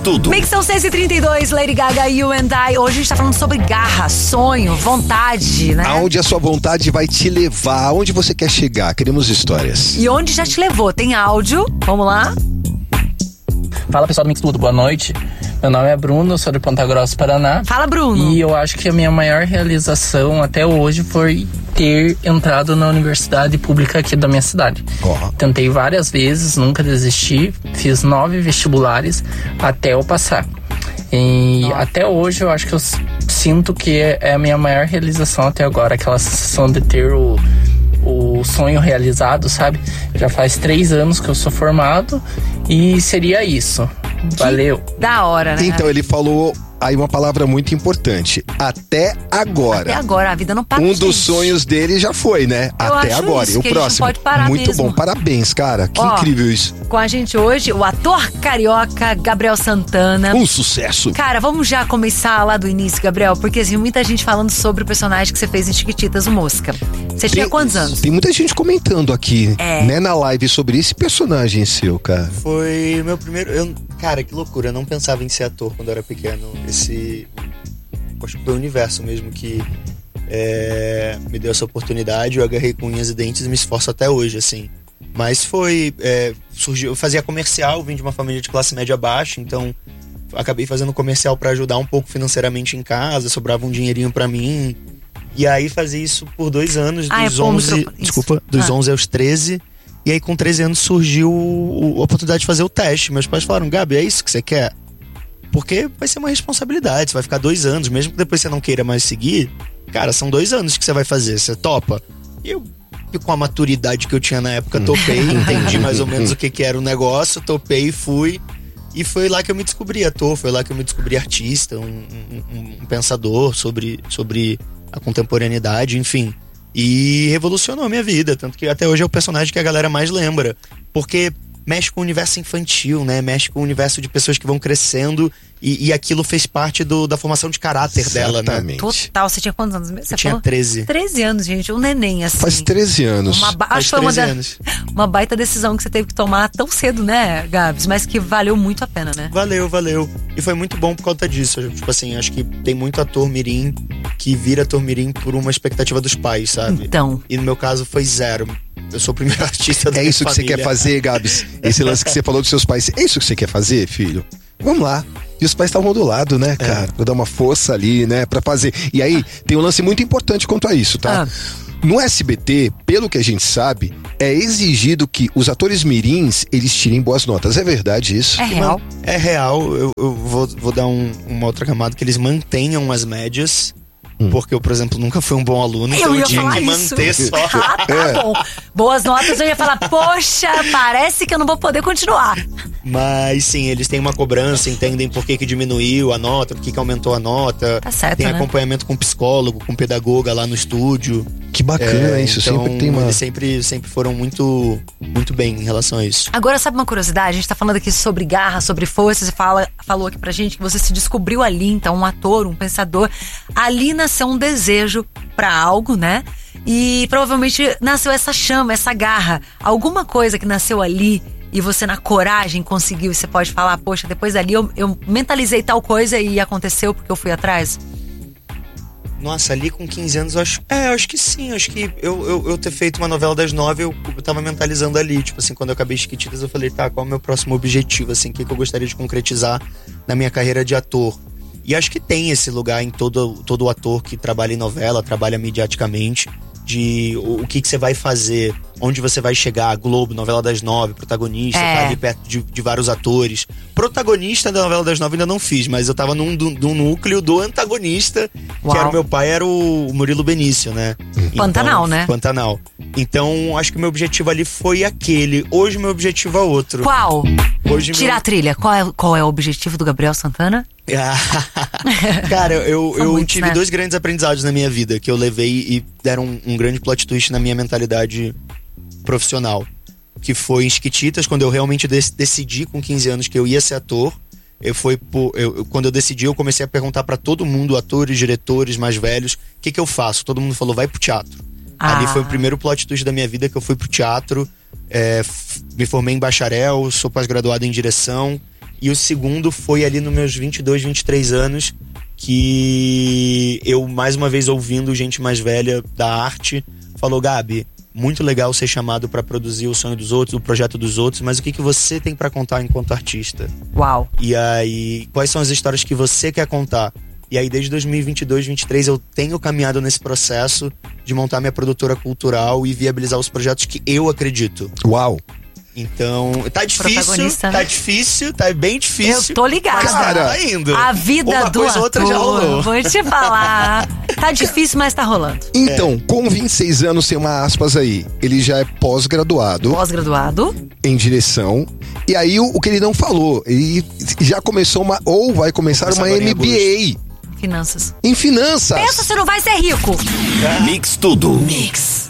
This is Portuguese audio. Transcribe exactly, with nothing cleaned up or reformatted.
tudo. Mixão seis e trinta e dois, Lady Gaga, You and I. Hoje a gente tá falando sobre garra, sonho, vontade, né? Aonde a sua vontade vai te levar, aonde você quer chegar. Queremos histórias. E onde já te levou? Tem áudio? Vamos lá? Fala, pessoal do Mix Tudo, boa noite. Meu nome é Bruno, sou de Ponta Grossa, Paraná. Fala, Bruno. E eu acho que a minha maior realização até hoje foi ter entrado na universidade pública aqui da minha cidade. Oh. Tentei várias vezes, nunca desisti. Fiz nove vestibulares até eu passar. E Nossa. Até hoje eu acho que eu sinto que é a minha maior realização até agora. Aquela sensação de ter o... o sonho realizado, sabe? Já faz três anos que eu sou formado e seria isso. Valeu. Que da hora, né? Então, ele falou aí uma palavra muito importante. Até agora. Até agora, a vida não para. Um gente. dos sonhos dele já foi, né? Eu Até acho agora. Isso, e o que próximo. A gente não pode parar muito mesmo. bom. Parabéns, cara. Que Ó, incrível isso. Com a gente hoje, o ator carioca Gabriel Santana. Um sucesso. Cara, vamos já começar lá do início, Gabriel, porque assim, muita gente falando sobre o personagem que você fez em Chiquititas, o Mosca. Você tinha Tem- quantos anos? Tem muita gente comentando aqui, É. né, na live sobre esse personagem seu, cara. Foi meu primeiro. Eu, cara, que loucura. Eu não pensava em ser ator quando eu era pequeno. Esse. Acho que foi o universo mesmo que é, me deu essa oportunidade. Eu agarrei com unhas e dentes e me esforço até hoje, assim. Mas foi. É, surgiu. Eu fazia comercial, vim de uma família de classe média baixa, então acabei fazendo comercial pra ajudar um pouco financeiramente em casa, sobrava um dinheirinho pra mim. E aí fazia isso por dois anos, Ah, dos é, pô, o onze. microfone. Desculpa, dos Ah. onze aos treze. E aí, com treze anos, surgiu o- a oportunidade de fazer o teste. Meus pais falaram: Gabi, é isso que você quer? Porque vai ser uma responsabilidade. Você vai ficar dois anos, mesmo que depois você não queira mais seguir. Cara, são dois anos que você vai fazer. Você topa? E eu, eu, com a maturidade que eu tinha na época, topei. Entendi mais ou menos o que, que era o negócio. Topei e fui. E foi lá que eu me descobri ator. Foi lá que eu me descobri artista, um, um, um pensador sobre, sobre a contemporaneidade, enfim. E revolucionou a minha vida. Tanto que até hoje é o personagem que a galera mais lembra. Porque mexe com o universo infantil, né? Mexe com o universo de pessoas que vão crescendo. E, e aquilo fez parte do, da formação de caráter dela, né? Exatamente. Total, você tinha quantos anos mesmo? Você Eu tinha falou? treze. treze anos, gente, um neném assim. Faz treze anos. Uma ba- Faz Acho que foi uma, treze da- anos. uma baita decisão que você teve que tomar tão cedo, né, Gabs? Mas que valeu muito a pena, né? Valeu, valeu. E foi muito bom por conta disso. Tipo assim, acho que tem muito ator mirim que vira ator mirim por uma expectativa dos pais, sabe? Então. E no meu caso foi zero. Eu sou o primeiro artista da É minha isso que você família. quer fazer, Gabs? Esse lance que você falou dos seus pais. É isso que você quer fazer, filho? Vamos lá. E os pais estavam do lado, né, cara? Pra dar uma força ali, né? Pra fazer. E aí, tem um lance muito importante quanto a isso, tá? Ah. No S B T, pelo que a gente sabe, é exigido que os atores mirins, eles tirem boas notas. É verdade isso? É real. É real, eu, eu vou, vou dar um- uma outra camada, que eles mantenham as médias. Porque eu, por exemplo, nunca fui um bom aluno, então Eu eu ia tinha falar que isso. manter só. Ah, tá É. bom. Boas notas, eu ia falar, poxa, parece que eu não vou poder continuar. Mas sim, eles têm uma cobrança, entendem por que, que diminuiu a nota, por que, que aumentou a nota. Tá certo, Tem né? acompanhamento com psicólogo, com pedagoga lá no estúdio. Que bacana É, isso. então, Sempre tem uma. Eles sempre, sempre foram muito, muito bem em relação a isso. Agora, sabe uma curiosidade? A gente tá falando aqui sobre garra, sobre força. Você fala, falou aqui pra gente que você se descobriu ali, então, um ator, um pensador. Ali nasceu um desejo pra algo, né? E provavelmente nasceu essa chama, essa garra. Alguma coisa que nasceu ali e você, na coragem, conseguiu. Você pode falar, poxa, depois dali eu, eu mentalizei tal coisa e aconteceu porque eu fui atrás. Nossa, ali com quinze anos, eu acho. É, eu acho que sim. Acho que eu, eu, eu ter feito uma novela das nove, eu, eu tava mentalizando ali. Tipo assim, quando eu acabei Chiquititas, eu falei, tá, qual é o meu próximo objetivo? Assim, o que, que eu gostaria de concretizar na minha carreira de ator? E acho que tem esse lugar em todo, todo ator que trabalha em novela, trabalha mediaticamente, de o, o que, que você vai fazer, onde você vai chegar, Globo, novela das nove, protagonista, É. tá ali perto de, de vários atores. Protagonista da novela das nove ainda não fiz, mas eu tava num, do- num núcleo do antagonista, Uau. que era o meu pai, era o Murilo Benício, né? Pantanal, né? Pantanal. Então, acho que o meu objetivo ali foi aquele. Hoje o meu objetivo é outro. Qual? Hoje Tirar a trilha. Qual é, qual é o objetivo do Gabriel Santana? Cara, eu, São eu muitos, tive né? dois grandes aprendizados na minha vida que eu levei e deram um, um grande plot twist na minha mentalidade profissional. Que foi em Chiquititas, quando eu realmente dec- decidi com quinze anos que eu ia ser ator. Eu foi por, eu, eu- quando eu decidi, eu comecei a perguntar pra todo mundo, atores, diretores mais velhos, o que que eu faço? Todo mundo falou, vai pro teatro. Ah. Ali foi o primeiro plot twist da minha vida que eu fui pro teatro. É, f- me formei em bacharel, sou pós-graduado em direção. E o segundo foi ali nos meus vinte e dois, vinte e três anos, que eu, mais uma vez, ouvindo gente mais velha da arte, falou: Gabi, muito legal ser chamado pra produzir o sonho dos outros, o projeto dos outros, mas o que, que você tem pra contar enquanto artista? Uau. E aí, quais são as histórias que você quer contar? E aí, desde dois mil e vinte e dois, vinte e três, eu tenho caminhado nesse processo de montar minha produtora cultural e viabilizar os projetos que eu acredito. Uau. Então, tá difícil, Protagonista, tá né? difícil, tá bem difícil. Eu tô ligada. Mas Cara, tá indo. A vida Uma do coisa ou outra ator, já rolou. vou te falar. Tá difícil, mas tá rolando. Então, com vinte e seis anos, tem uma aspas aí. Ele já é pós-graduado Pós-graduado. em direção. E aí, o, o que ele não falou, ele já começou uma, ou vai começar Começa uma agora em M B A Finanças. em finanças. Pensa se não vai ser rico. Mix tudo. Mix.